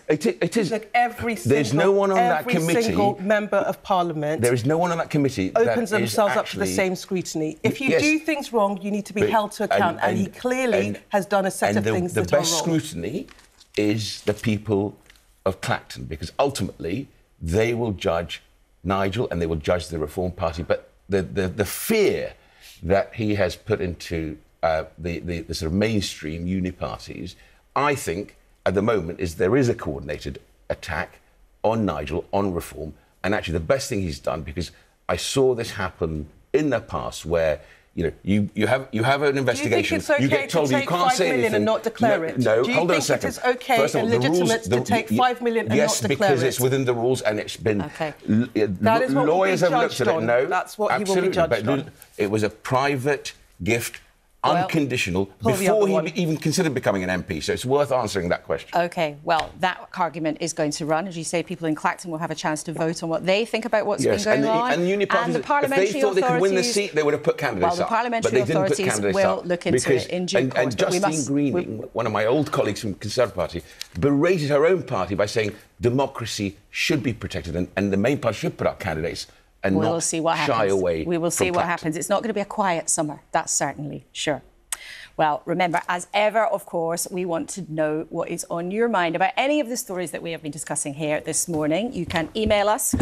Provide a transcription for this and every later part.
It is. Like every There's no one on that committee. Every single member of Parliament. There is no one on that committee opens themselves up to the same scrutiny. If you do things wrong, you need to be held to account, and he clearly has done a set of things that are wrong. The best scrutiny is the people of Clacton, because ultimately they will judge Nigel and they will judge the Reform Party. But the fear that he has put into the sort of mainstream uniparties, I think, at the moment, is there is a coordinated attack on Nigel, on Reform, and actually the best thing he's done, because I saw this happen in the past where, you know, you have an investigation. Do you think it's okay you get told to take you can't say 5 million anything and not declare it? No, Do you hold on a think second. it is okay First of all, and legitimate to take 5 million and not declare it? Yes, because it's within the rules and it's been... Okay. That is what lawyers will be have looked judged at it. on. No, that's what absolutely, he will be judged on. It was a private gift, unconditional, before he even considered becoming an MP. So it's worth answering that question. OK, well, that argument is going to run. As you say, people in Clacton will have a chance to vote on what they think about what's been going on. And the parliamentary if they thought they could win the seat, they would have put candidates up. Well, the parliamentary authorities will look into it in due course. And Justine Greening, one of my old colleagues from the Conservative Party, berated her own party by saying democracy should be protected and the main party should put up candidates and not shy away. We will see what happens. It's not going to be a quiet summer, that's certainly sure. Well, remember, as ever, of course, we want to know what is on your mind about any of the stories that we have been discussing here this morning. You can email us,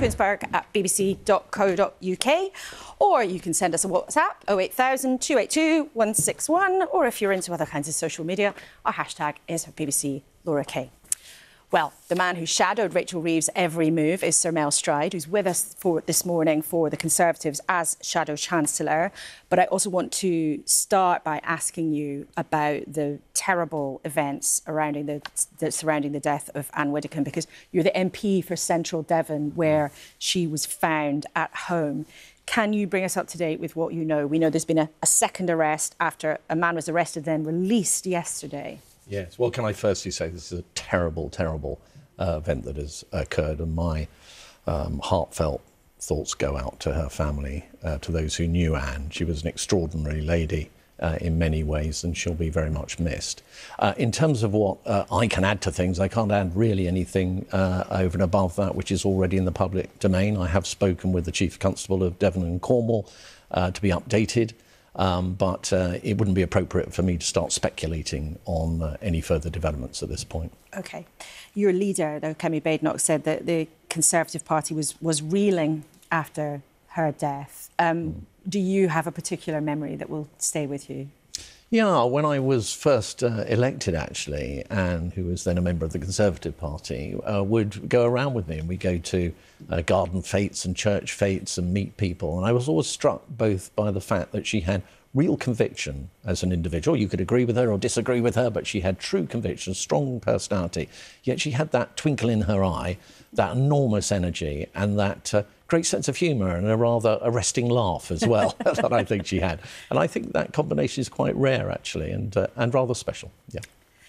queenspark@bbc.co.uk, or you can send us a WhatsApp, 08000 282 161, or if you're into other kinds of social media, our hashtag is BBC Laura Kay. Well, the man who shadowed Rachel Reeves' every move is Sir Mel Stride, who's with us this morning for the Conservatives as Shadow Chancellor. But I also want to start by asking you about the terrible events surrounding the death of Anne Widdecombe, because you're the MP for Central Devon, where she was found at home. Can you bring us up to date with what you know? We know there's been a second arrest after a man was arrested, then released yesterday. Yes. Well, can I firstly say this is a terrible, terrible event that has occurred, and my heartfelt thoughts go out to her family, to those who knew Anne. She was an extraordinary lady in many ways, and she'll be very much missed. In terms of what I can add to things, I can't add really anything over and above that which is already in the public domain. I have spoken with the Chief Constable of Devon and Cornwall to be updated. But it wouldn't be appropriate for me to start speculating on any further developments at this point. OK. Your leader, though, Kemi Badenoch, said that the Conservative Party was reeling after her death. Do you have a particular memory that will stay with you? Yeah, when I was first elected, actually, Anne, who was then a member of the Conservative Party, would go around with me, and we'd go to garden fetes and church fetes and meet people. And I was always struck both by the fact that she had real conviction as an individual. You could agree with her or disagree with her, but she had true conviction, strong personality. Yet she had that twinkle in her eye, that enormous energy, and that great sense of humour and a rather arresting laugh as well that I think she had. And I think that combination is quite rare, actually, and rather special. Yeah.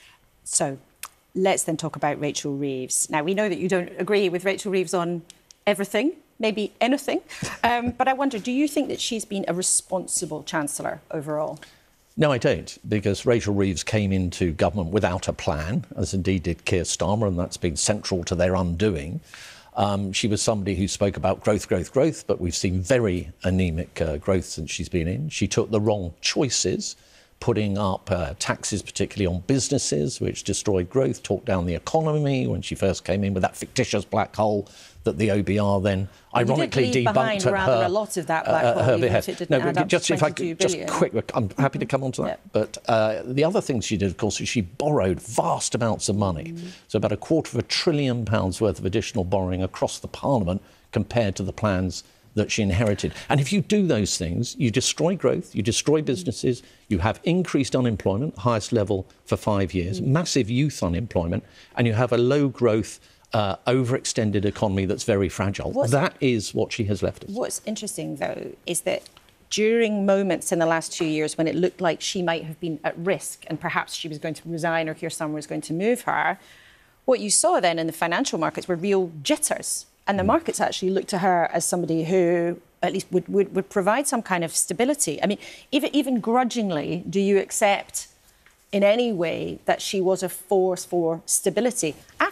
So let's then talk about Rachel Reeves. Now, we know that you don't agree with Rachel Reeves on everything, maybe anything, but I wonder, do you think that she's been a responsible Chancellor overall? No, I don't, because Rachel Reeves came into government without a plan, as indeed did Keir Starmer, and that's been central to their undoing. She was somebody who spoke about growth, growth, growth, but we've seen very anaemic growth since she's been in. She took the wrong choices, putting up taxes, particularly on businesses, which destroyed growth, talked down the economy when she first came in with that fictitious black hole that the OBR then ironically debunked at her. A lot of that black hole, even if it didn't add up to 22 billion. Just quick, I'm happy to come on to that. Yeah. But the other thing she did, of course, is she borrowed vast amounts of money. So about £250 billion worth of additional borrowing across the Parliament compared to the plans that she inherited. And if you do those things, you destroy growth, you destroy businesses, you have increased unemployment, highest level for 5 years, massive youth unemployment, and you have a low growth, overextended economy that's very fragile. That is what she has left us. What's interesting, though, is that during moments in the last 2 years when it looked like she might have been at risk and perhaps she was going to resign or Keir Starmer was going to move her, what you saw then in the financial markets were real jitters. And the markets actually looked to her as somebody who at least would provide some kind of stability. I mean, even grudgingly, do you accept in any way that she was a force for stability?